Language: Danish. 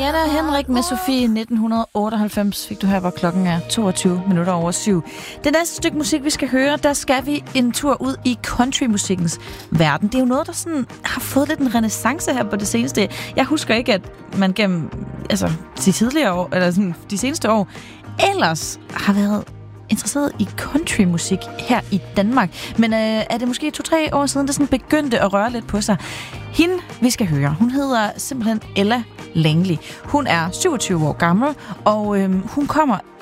Marianne og Henrik med Sofie 1998 fik du her, hvor klokken er 7:22. Det næste stykke musik, vi skal høre, der skal vi en tur ud i countrymusikkens verden. Det er jo noget, der sådan har fået lidt en renæssance her på det seneste. Jeg husker ikke, at man gennem de tidligere år, eller sådan, de seneste år, ellers har været interesseret i countrymusik her i Danmark. Men er det måske 2-3 år siden, der sådan begyndte at røre lidt på sig. Hende, vi skal høre, hun hedder simpelthen Ella Langley. Hun er 27 år gammel, og hun kommer